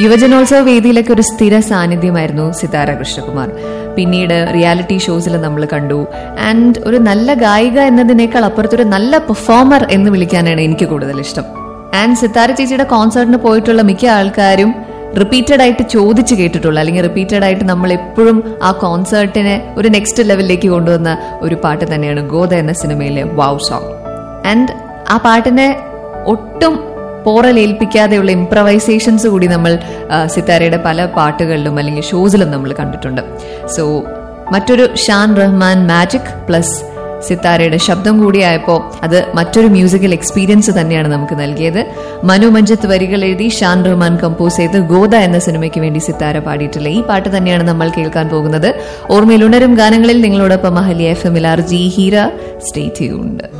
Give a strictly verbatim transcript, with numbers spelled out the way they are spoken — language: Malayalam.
യുവജനോത്സവ വേദിയിലൊക്കെ ഒരു സ്ഥിര സാന്നിധ്യമായിരുന്നു സിതാര കൃഷ്ണകുമാർ. പിന്നീട് റിയാലിറ്റി ഷോസിൽ നമ്മൾ കണ്ടു. ആൻഡ് ഒരു നല്ല ഗായിക എന്നതിനേക്കാൾ അപ്പുറത്തൊരു നല്ല പെർഫോമർ എന്ന് വിളിക്കാനാണ് എനിക്ക് കൂടുതൽ ഇഷ്ടം. ആൻഡ് സിതാര ചേച്ചിയുടെ കോൺസേർട്ടിന് പോയിട്ടുള്ള മിക്ക ആൾക്കാരും റിപ്പീറ്റഡ് ആയിട്ട് ചോദിച്ചു കേട്ടിട്ടുള്ള, അല്ലെങ്കിൽ റിപ്പീറ്റഡ് ആയിട്ട് നമ്മൾ എപ്പോഴും ആ കോൺസേർട്ടിനെ ഒരു നെക്സ്റ്റ് ലെവലിലേക്ക് കൊണ്ടുവന്ന ഒരു പാട്ട് തന്നെയാണ് ഗോദ എന്ന സിനിമയിലെ വൗ സോങ്. ആൻഡ് ആ പാട്ടിനെ ഒട്ടും പോറലേൽപ്പിക്കാതെയുള്ള ഇംപ്രവൈസേഷൻസ് കൂടി നമ്മൾ സിതാരയുടെ പല പാട്ടുകളിലും അല്ലെങ്കിൽ ഷോസിലും നമ്മൾ കണ്ടിട്ടുണ്ട്. സോ മറ്റൊരു ഷാൻ റഹ്മാൻ മാജിക് പ്ലസ് സിതാരയുടെ ശബ്ദം കൂടിയായപ്പോൾ അത് മറ്റൊരു മ്യൂസിക്കൽ എക്സ്പീരിയൻസ് തന്നെയാണ് നമുക്ക് നൽകിയത്. മനു മഞ്ജിത്ത് വരികൾ എഴുതി ഷാൻ റഹ്മാൻ കമ്പോസ് ചെയ്ത് ഗോദ എന്ന സിനിമയ്ക്ക് വേണ്ടി സിതാര പാടിയിട്ടുള്ള ഈ പാട്ട് തന്നെയാണ് നമ്മൾ കേൾക്കാൻ പോകുന്നത്. ഓർമ്മയിൽ ഉണരും ഗാനങ്ങളിൽ നിങ്ങളോടൊപ്പം Ahalya F M R G Heera. Stay tuned.